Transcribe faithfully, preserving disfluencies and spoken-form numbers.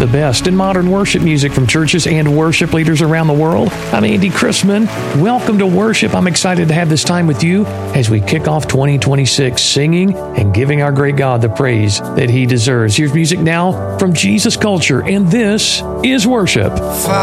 the best in modern worship music from churches and worship leaders around the world. I'm Andy Chrisman. Welcome to worship. I'm excited to have this time with you as we kick off twenty twenty-six singing and giving our great God the praise that He deserves. Here's music now from Jesus Culture, and this is worship.